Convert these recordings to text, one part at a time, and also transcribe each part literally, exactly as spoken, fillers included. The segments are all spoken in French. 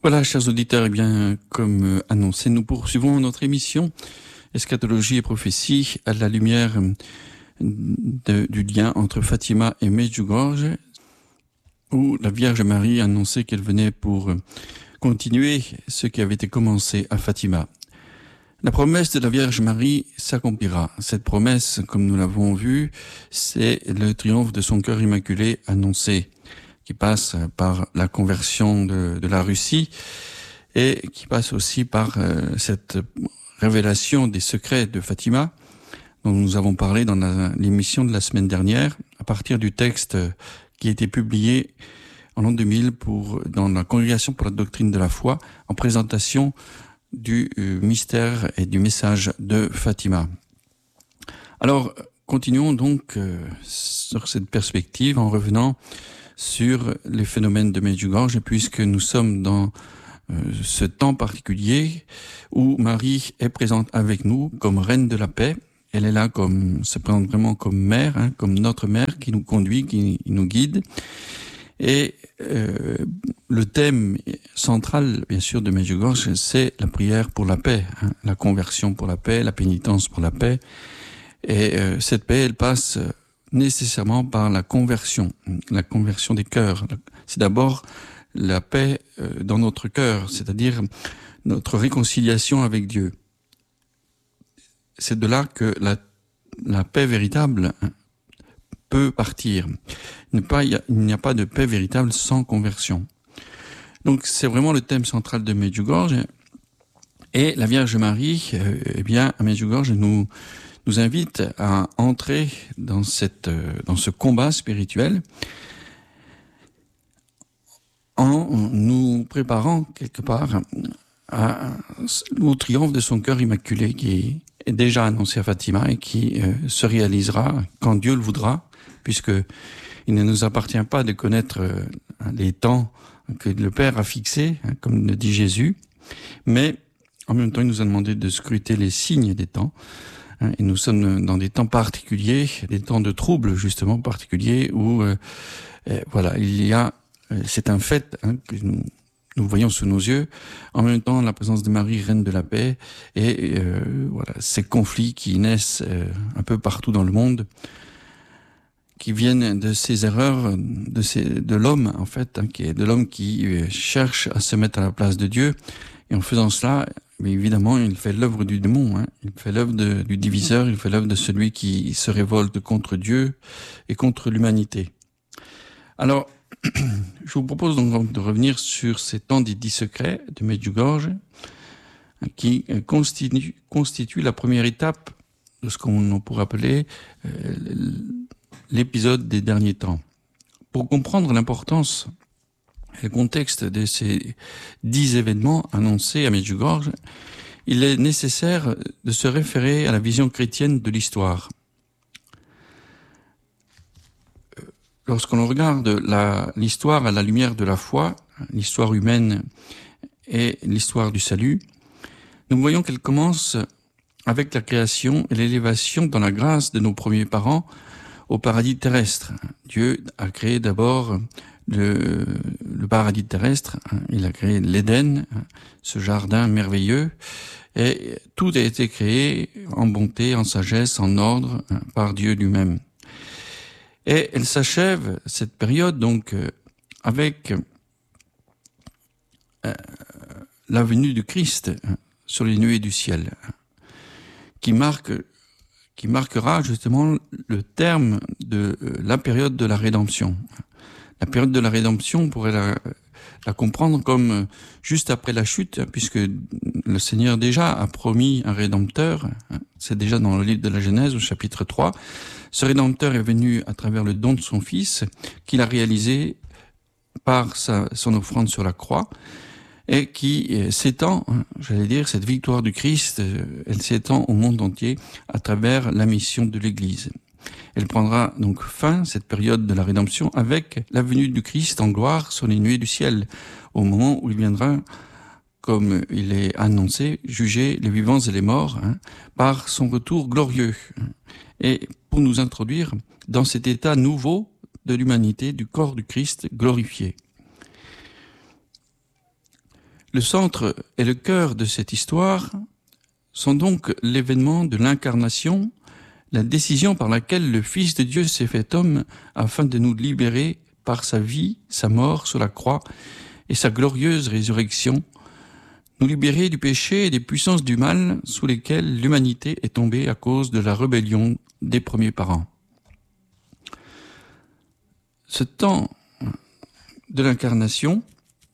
Voilà, chers auditeurs, eh bien, comme annoncé, nous poursuivons notre émission Eschatologie et prophétie à la lumière de, du lien entre Fatima et Medjugorje, où la Vierge Marie annonçait qu'elle venait pour continuer ce qui avait été commencé à Fatima. La promesse de la Vierge Marie s'accomplira. Cette promesse, comme nous l'avons vu, c'est le triomphe de son cœur immaculé annoncé, qui passe par la conversion de, de la Russie et qui passe aussi par euh, cette révélation des secrets de Fatima dont nous avons parlé dans la, l'émission de la semaine dernière à partir du texte qui a été publié en l'an deux mille pour, dans la Congrégation pour la doctrine de la foi en présentation du euh, mystère et du message de Fatima. Alors, continuons donc euh, sur cette perspective en revenant sur les phénomènes de Medjugorje, puisque nous sommes dans euh, ce temps particulier où Marie est présente avec nous comme reine de la paix. Elle est là comme, se présente vraiment comme mère, hein, comme notre mère qui nous conduit, qui nous guide. Et euh, le thème central, bien sûr, de Medjugorje, c'est la prière pour la paix, hein, la conversion pour la paix, la pénitence pour la paix. Et euh, cette paix, elle passe nécessairement par la conversion, la conversion des cœurs. C'est d'abord la paix dans notre cœur, c'est-à-dire notre réconciliation avec Dieu. C'est de là que la, la paix véritable peut partir. Il n'y a pas de paix véritable sans conversion. Donc c'est vraiment le thème central de Medjugorje. Et la Vierge Marie, eh bien, à Medjugorje, nous nous invite à entrer dans cette, dans ce combat spirituel en nous préparant quelque part à, au triomphe de son cœur immaculé qui est déjà annoncé à Fatima et qui euh, se réalisera quand Dieu le voudra, puisque il ne nous appartient pas de connaître euh, les temps que le Père a fixés, hein, comme le dit Jésus, mais en même temps il nous a demandé de scruter les signes des temps. Et nous sommes dans des temps particuliers, des temps de troubles justement particuliers où, euh, euh, voilà, il y a, euh, c'est un fait hein, que nous, nous voyons sous nos yeux. En même temps, la présence de Marie, reine de la paix, et euh, voilà, ces conflits qui naissent euh, un peu partout dans le monde, qui viennent de ces erreurs de, ces, de l'homme en fait, hein, qui est de l'homme qui euh, cherche à se mettre à la place de Dieu, et en faisant cela. Mais évidemment, il fait l'œuvre du démon, hein. Il fait l'œuvre de, du diviseur, il fait l'œuvre de celui qui se révolte contre Dieu et contre l'humanité. Alors, je vous propose donc de revenir sur ces temps des dix secrets de Medjugorje, qui constitue, constitue la première étape de ce qu'on pourrait appeler euh, l'épisode des derniers temps. Pour comprendre l'importance et le contexte de ces dix événements annoncés à Medjugorje, il est nécessaire de se référer à la vision chrétienne de l'histoire. Lorsqu'on regarde la, l'histoire à la lumière de la foi, l'histoire humaine et l'histoire du salut, nous voyons qu'elle commence avec la création et l'élévation dans la grâce de nos premiers parents au paradis terrestre. Dieu a créé d'abord Le, le paradis terrestre, hein, il a créé l'Éden, hein, ce jardin merveilleux, et tout a été créé en bonté, en sagesse, en ordre, hein, par Dieu lui-même. Et elle s'achève, cette période, donc, euh, avec euh, la venue du Christ hein, sur les nuées du ciel, hein, qui marque, qui marquera justement le terme de euh, la période de la rédemption. La période de la rédemption, on pourrait la, la comprendre comme juste après la chute, puisque le Seigneur déjà a promis un rédempteur. C'est déjà dans le livre de la Genèse, au chapitre trois. Ce rédempteur est venu à travers le don de son Fils, qu'il a réalisé par sa, son offrande sur la croix, et qui s'étend, j'allais dire, cette victoire du Christ, elle s'étend au monde entier à travers la mission de l'Église. Elle prendra donc fin, cette période de la rédemption, avec la venue du Christ en gloire sur les nuées du ciel, au moment où il viendra, comme il est annoncé, juger les vivants et les morts, hein, par son retour glorieux. Et pour nous introduire dans cet état nouveau de l'humanité, du corps du Christ glorifié. Le centre et le cœur de cette histoire sont donc l'événement de l'incarnation, la décision par laquelle le Fils de Dieu s'est fait homme afin de nous libérer par sa vie, sa mort sur la croix et sa glorieuse résurrection, nous libérer du péché et des puissances du mal sous lesquelles l'humanité est tombée à cause de la rébellion des premiers parents. Ce temps de l'incarnation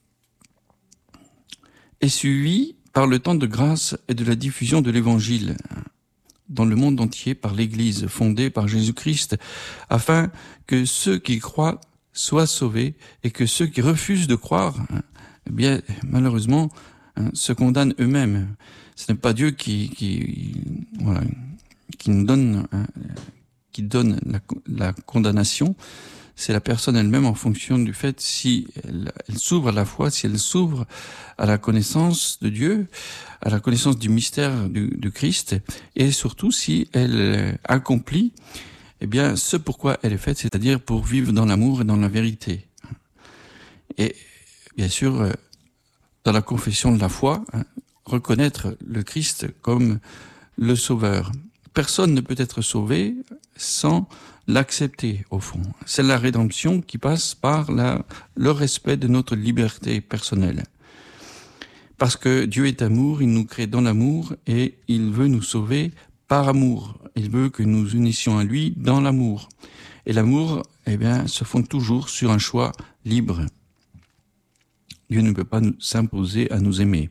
est suivi par le temps de grâce et de la diffusion de l'Évangile dans le monde entier par l'Église fondée par Jésus-Christ, afin que ceux qui croient soient sauvés et que ceux qui refusent de croire, eh bien, malheureusement, se condamnent eux-mêmes. Ce n'est pas Dieu qui, qui, voilà, qui nous donne, qui donne la, la condamnation. C'est la personne elle-même en fonction du fait si elle, elle s'ouvre à la foi, si elle s'ouvre à la connaissance de Dieu, à la connaissance du mystère du, du Christ, et surtout si elle accomplit, eh bien, ce pourquoi elle est faite, c'est-à-dire pour vivre dans l'amour et dans la vérité. Et bien sûr, dans la confession de la foi, hein, reconnaître le Christ comme le Sauveur. Personne ne peut être sauvé sans l'accepter, au fond. C'est la rédemption qui passe par la, le respect de notre liberté personnelle. Parce que Dieu est amour, il nous crée dans l'amour et il veut nous sauver par amour. Il veut que nous unissions à lui dans l'amour. Et l'amour, eh bien, se fonde toujours sur un choix libre. Dieu ne peut pas nous s'imposer à nous aimer.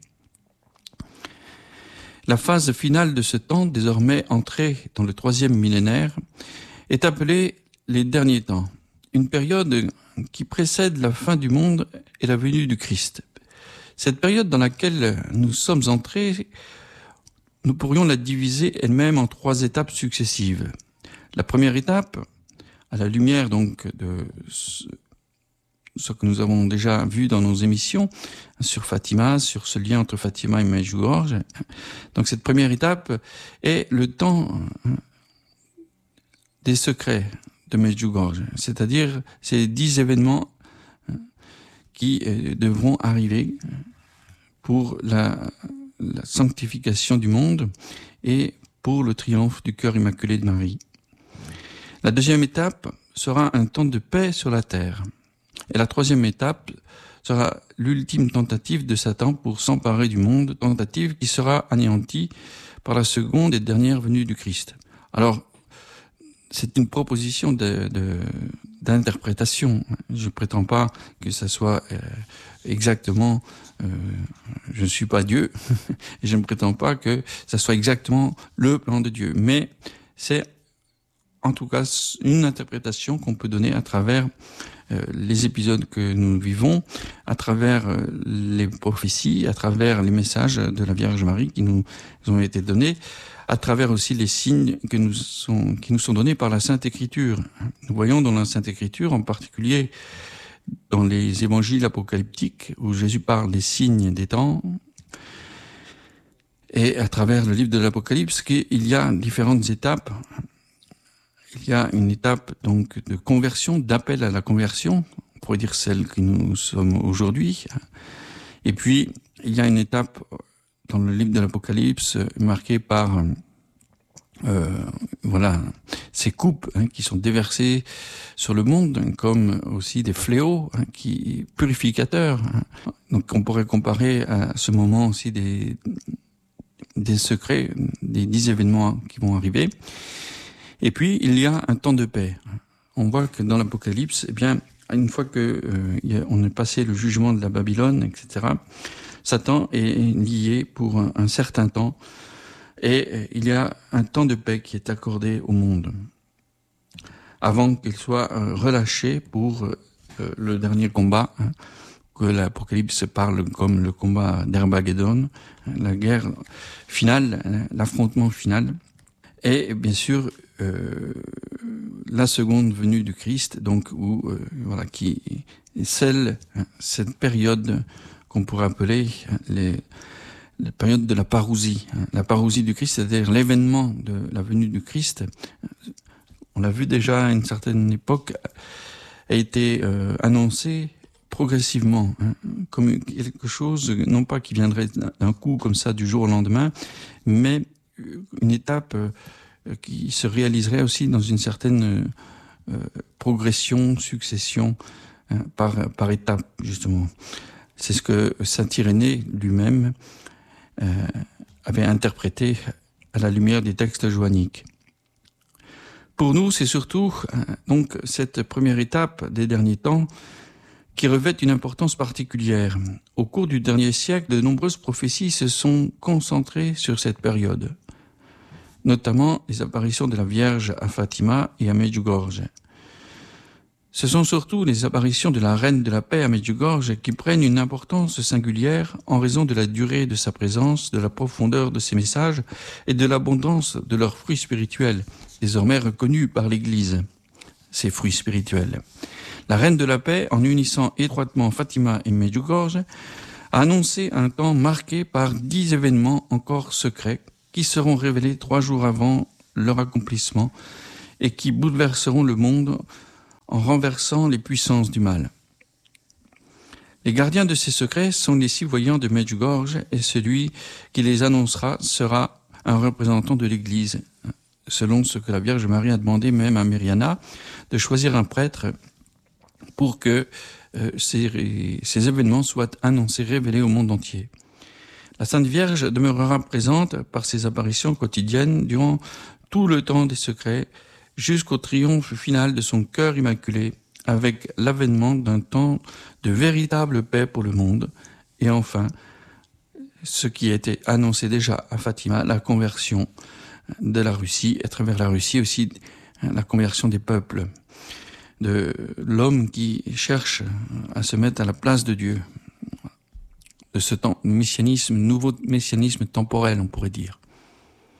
La phase finale de ce temps, désormais entrée dans le troisième millénaire, est appelée les derniers temps, une période qui précède la fin du monde et la venue du Christ. Cette période dans laquelle nous sommes entrés, nous pourrions la diviser elle-même en trois étapes successives. La première étape, à la lumière donc de ce que nous avons déjà vu dans nos émissions sur Fatima, sur ce lien entre Fatima et Medjugorje. Donc cette première étape est le temps des secrets de Medjugorje, c'est-à-dire ces dix événements qui devront arriver pour la, la sanctification du monde et pour le triomphe du cœur immaculé de Marie. La deuxième étape sera un temps de paix sur la terre. Et la troisième étape sera l'ultime tentative de Satan pour s'emparer du monde, tentative qui sera anéantie par la seconde et dernière venue du Christ. Alors, c'est une proposition de, de, d'interprétation. Je ne prétends pas que ça soit euh, exactement... Euh, je ne suis pas Dieu, et je ne prétends pas que ça soit exactement le plan de Dieu. Mais c'est en tout cas une interprétation qu'on peut donner à travers euh, les épisodes que nous vivons, à travers euh, les prophéties, à travers les messages de la Vierge Marie qui nous ont été donnés, à travers aussi les signes que nous sont, qui nous sont donnés par la Sainte Écriture. Nous voyons dans la Sainte Écriture, en particulier dans les évangiles apocalyptiques, où Jésus parle des signes des temps, et à travers le livre de l'Apocalypse, qu'il y a différentes étapes. Il y a une étape donc de conversion, d'appel à la conversion, on pourrait dire celle que nous sommes aujourd'hui. Et puis, il y a une étape dans le livre de l'Apocalypse marquée par euh, voilà ces coupes hein, qui sont déversées sur le monde, hein, comme aussi des fléaux hein, qui purificateurs. Hein. Donc, on pourrait comparer à ce moment aussi des des secrets, des dix événements qui vont arriver. Et puis, il y a un temps de paix. On voit que dans l'Apocalypse, eh bien, une fois que euh, on est passé le jugement de la Babylone, et cetera, Satan est lié pour un, un certain temps, et euh, il y a un temps de paix qui est accordé au monde, avant qu'il soit euh, relâché pour euh, le dernier combat, hein, que l'Apocalypse parle comme le combat d'Armageddon, la guerre finale, hein, l'affrontement final. Et bien sûr, euh, la seconde venue du Christ, donc où euh, voilà, qui scelle hein, cette période qu'on pourrait appeler hein, les, la période de la parousie. Hein. La parousie du Christ, c'est-à-dire l'événement de la venue du Christ. On l'a vu déjà à une certaine époque, a été euh, annoncé, progressivement, hein, comme quelque chose, non pas qui viendrait d'un coup comme ça du jour au lendemain, mais une étape euh, qui se réaliserait aussi dans une certaine euh, progression, succession, hein, par, par étapes, justement. C'est ce que saint Irénée lui-même euh, avait interprété à la lumière des textes joanniques. Pour nous, c'est surtout euh, donc cette première étape des derniers temps qui revêt une importance particulière. Au cours du dernier siècle, de nombreuses prophéties se sont concentrées sur cette période, notamment les apparitions de la Vierge à Fatima et à Medjugorje. Ce sont surtout les apparitions de la Reine de la Paix à Medjugorje qui prennent une importance singulière en raison de la durée de sa présence, de la profondeur de ses messages et de l'abondance de leurs fruits spirituels, désormais reconnus par l'Église, ces fruits spirituels. La Reine de la Paix, en unissant étroitement Fatima et Medjugorje, a annoncé un temps marqué par dix événements encore secrets qui seront révélés trois jours avant leur accomplissement et qui bouleverseront le monde en renversant les puissances du mal. Les gardiens de ces secrets sont les six voyants de Medjugorje et celui qui les annoncera sera un représentant de l'Église, selon ce que la Vierge Marie a demandé même à Myriana, de choisir un prêtre pour que euh, ces, ces événements soient annoncés, révélés au monde entier. La Sainte Vierge demeurera présente par ses apparitions quotidiennes durant tout le temps des secrets, jusqu'au triomphe final de son cœur immaculé, avec l'avènement d'un temps de véritable paix pour le monde, et enfin, ce qui était annoncé déjà à Fatima, la conversion de la Russie, et à travers la Russie aussi la conversion des peuples, de l'homme qui cherche à se mettre à la place de Dieu, de ce temps, messianisme, nouveau messianisme temporel, on pourrait dire.